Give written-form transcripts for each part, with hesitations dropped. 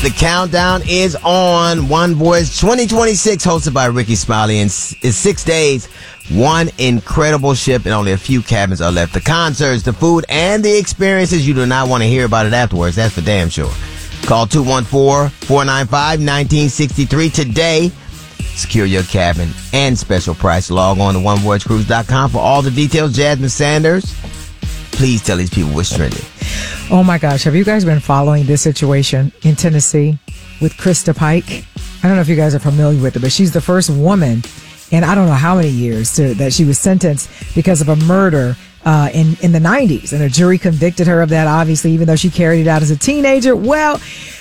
The countdown is on. One Voice 2026, hosted by Ricky Smiley, and it's 6 days, one incredible ship, and only a few cabins are left. The concerts, the food, and the experiences, you do not want to hear about it afterwards. That's for damn sure. Call 214-495-1963 today. Secure your cabin and special price. Log on to onevoyagecruise.com for all the details. Jasmine Sanders, please tell these people what's trending. Oh my gosh, have you guys been following this situation in Tennessee with Krista Pike? I don't know if you guys are familiar with it, but she's the first woman in I don't know how many years that she was sentenced because of a murder in the 90s. And a jury convicted her of that, obviously, even though she carried it out as a teenager. Well,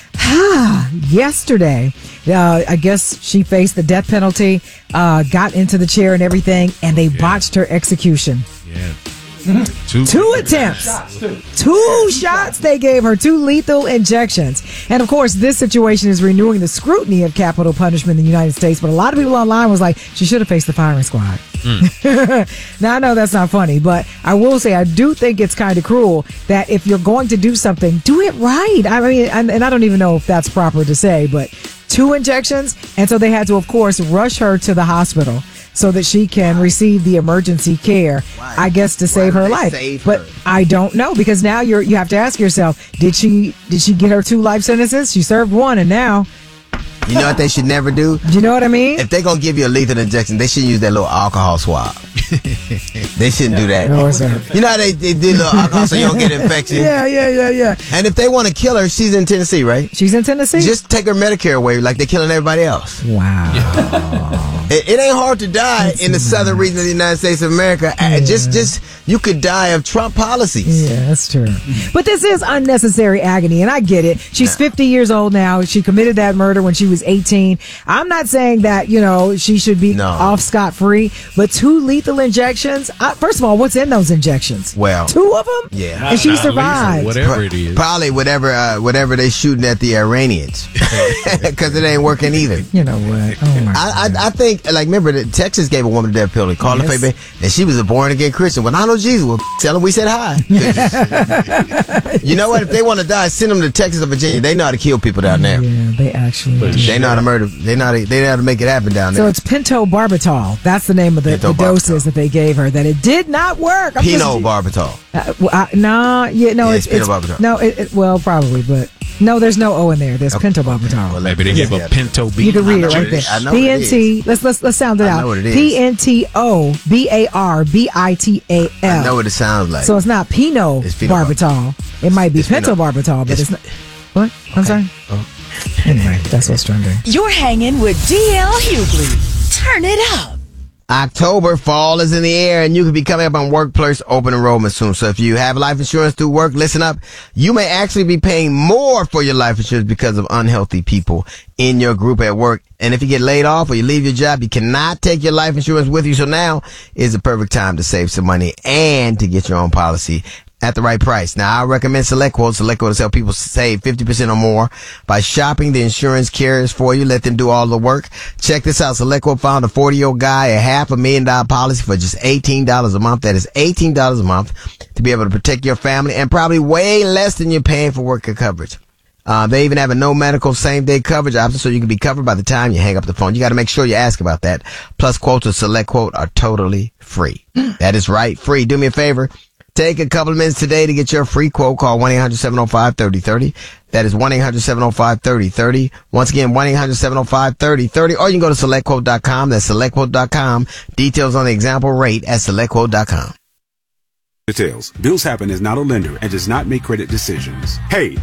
yesterday, I guess she faced the death penalty, got into the chair and everything, and they botched her execution. Yeah. Two attempts. Two shots they gave her, 2 lethal injections. And of course, this situation is renewing the scrutiny of capital punishment in the United States. But a lot of people online was like, she should have faced the firing squad. Now, I know that's not funny, but I will say I do think it's kind of cruel that if you're going to do something, do it right. I mean, and I don't even know if that's proper to say, but 2 injections. And so they had to, of course, rush her to the hospital so that she can receive the emergency care, I guess, to save her life. But I don't know, because now you have to ask yourself, did she get her 2 life sentences? She served 1, and now... You know what they should never do? You know what I mean? If they're going to give you a lethal injection, they should use that little alcohol swab. They shouldn't do that. No, sir. You know how they do little alcohol so you don't get infection? Yeah. And if they want to kill her, she's in Tennessee, right? She's in Tennessee? Just take her Medicare away like they're killing everybody else. Wow. It ain't hard to die in the southern region of the United States of America. Yeah. Just you could die of Trump policies. Yeah, that's true. But this is unnecessary agony, and I get it. She's 50 years old now. She committed that murder when she was 18. I'm not saying that, she should be off scot-free, but 2 lethal injections. First of all, what's in those injections? Well, 2 of them? Yeah. And she survived. Whatever it is. Probably whatever they shooting at the Iranians. Because it ain't working either. You know what? Oh my God. I think, remember that Texas gave a woman the death penalty, called her baby, and she was a born-again Christian. Well, I know Jesus. Well, tell them we said hi. You know what? If they want to die, send them to Texas or Virginia. They know how to kill people down there. Yeah, they actually do. They know how to murder. They know how to make it happen down there. So it's pentobarbital. That's the name of the doses that they gave her. That it did not work. Phenobarbital. It's phenobarbital. No, well, probably, but no, there's no O in there. There's pentobarbital. Well, maybe they gave a Pinto B. You can read it right there. I know PNT. Let's sound it out. I know what it is. PNTOBARBITAL. I know what it sounds like. So it's not phenobarbital. It might be pentobarbital, but it's not. What? I'm sorry. Oh. Anyway, that's what's trending. You're hanging with DL Hughley. Turn it up. October, fall is in the air, and you could be coming up on workplace open enrollment soon. So if you have life insurance through work, listen up. You may actually be paying more for your life insurance because of unhealthy people in your group at work. And if you get laid off or you leave your job, you cannot take your life insurance with you. So now is the perfect time to save some money and to get your own policy at the right price. Now, I recommend SelectQuote. SelectQuote has helped people save 50% or more by shopping the insurance carriers for you. Let them do all the work. Check this out. SelectQuote found a 40-year-old guy a $500,000 policy for just $18 a month. That is $18 a month to be able to protect your family, and probably way less than you're paying for worker coverage. They even have a no medical same-day coverage option, so you can be covered by the time you hang up the phone. You got to make sure you ask about that. Plus, quotes with SelectQuote are totally free. That is right, free. Do me a favor. Take a couple of minutes today to get your free quote. Call 1-800-705-3030. That is 1-800-705-3030. Once again, 1-800-705-3030. Or you can go to SelectQuote.com. That's SelectQuote.com. Details on the example rate at SelectQuote.com. Details. Bills Happen is not a lender and does not make credit decisions. Hey,